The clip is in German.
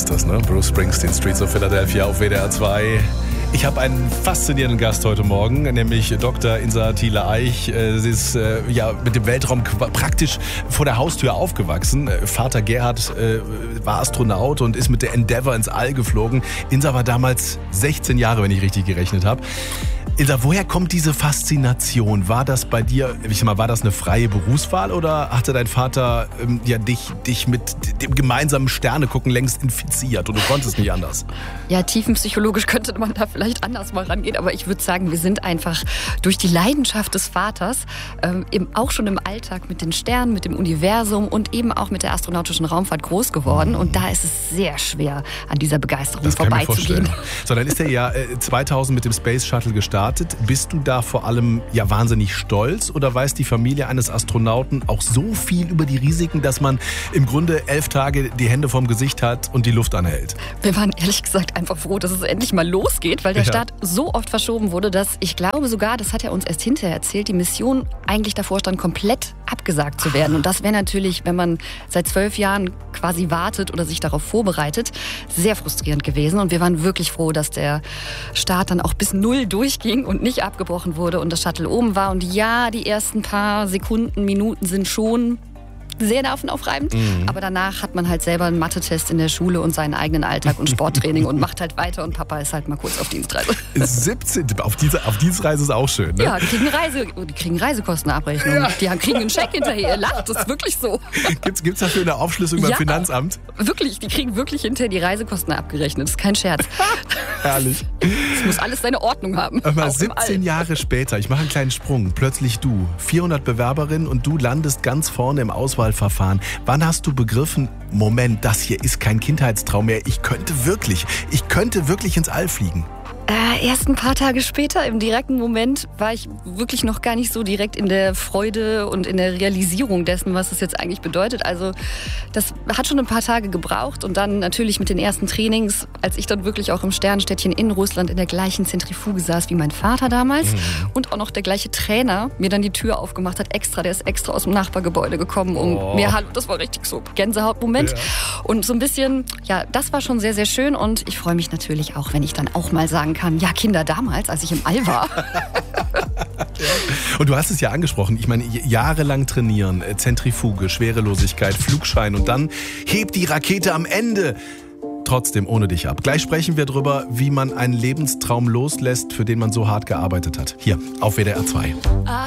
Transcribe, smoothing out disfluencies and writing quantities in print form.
läuft das, ne? Bruce Springsteen, Streets of Philadelphia auf WDR 2. Ich habe einen faszinierenden Gast heute Morgen, nämlich Dr. Insa Thiele-Eich. Sie ist mit dem Weltraum praktisch vor der Haustür aufgewachsen. Vater Gerhard war Astronaut und ist mit der Endeavour ins All geflogen. Insa war damals 16 Jahre, wenn ich richtig gerechnet habe. Insa, woher kommt diese Faszination? War das bei dir, war das eine freie Berufswahl oder hatte dein Vater dich mit dem gemeinsamen Sternegucken längst infiziert und du konntest nicht anders? Ja, tiefenpsychologisch könnte man da vielleicht anders mal rangehen, aber ich würde sagen, wir sind einfach durch die Leidenschaft des Vaters auch schon im Alltag mit den Sternen, mit dem Universum und eben auch mit der astronautischen Raumfahrt groß geworden und da ist es sehr schwer, an dieser Begeisterung vorbeizugehen. So, dann ist er ja 2000 mit dem Space Shuttle gestartet. Bist du da vor allem wahnsinnig stolz oder weiß die Familie eines Astronauten auch so viel über die Risiken, dass man im Grunde 11 Tage die Hände vorm Gesicht hat und die Luft anhält? Wir waren ehrlich gesagt einfach froh, dass es endlich mal losgeht, weil der Start so oft verschoben wurde, dass ich glaube sogar, das hat er uns erst hinterher erzählt, die Mission eigentlich davor stand, komplett abgesagt zu werden. Und das wäre natürlich, wenn man seit 12 Jahren quasi wartet oder sich darauf vorbereitet, sehr frustrierend gewesen. Und wir waren wirklich froh, dass der Start dann auch bis 0 durchging und nicht abgebrochen wurde und das Shuttle oben war. Und ja, die ersten paar Sekunden, Minuten sind schon sehr nervenaufreibend, aber danach hat man halt selber einen Mathe-Test in der Schule und seinen eigenen Alltag und Sporttraining und macht halt weiter und Papa ist halt mal kurz auf Dienstreise. 17, auf Dienstreise ist auch schön, ne? Ja, die kriegen Reisekostenabrechnung, ja. Die kriegen einen Scheck hinterher, ihr lacht, das ist wirklich so. Gibt's dafür eine Aufschlüsselung beim Finanzamt? Wirklich, die kriegen wirklich hinterher die Reisekosten abgerechnet, das ist kein Scherz. Herrlich. Es muss alles seine Ordnung haben. Aber 17 Jahre später, ich mache einen kleinen Sprung, plötzlich du, 400 Bewerberinnen und du landest ganz vorne im Auswahlverfahren. Wann hast du begriffen, Moment, das hier ist kein Kindheitstraum mehr, ich könnte wirklich ins All fliegen? Erst ein paar Tage später, im direkten Moment, war ich wirklich noch gar nicht so direkt in der Freude und in der Realisierung dessen, was das jetzt eigentlich bedeutet. Also das hat schon ein paar Tage gebraucht und dann natürlich mit den ersten Trainings, als ich dann wirklich auch im Sternstädtchen in Russland in der gleichen Zentrifuge saß wie mein Vater damals und auch noch der gleiche Trainer mir dann die Tür aufgemacht hat, der ist extra aus dem Nachbargebäude gekommen, das war richtig so Gänsehautmoment. Ja. Und so ein bisschen, das war schon sehr, sehr schön und ich freue mich natürlich auch, wenn ich dann auch mal sagen kann, ja, Kinder, damals, als ich im All war. Und du hast es ja angesprochen, ich meine, jahrelang trainieren, Zentrifuge, Schwerelosigkeit, Flugschein und dann hebt die Rakete am Ende trotzdem ohne dich ab. Gleich sprechen wir darüber, wie man einen Lebenstraum loslässt, für den man so hart gearbeitet hat. Hier auf WDR 2.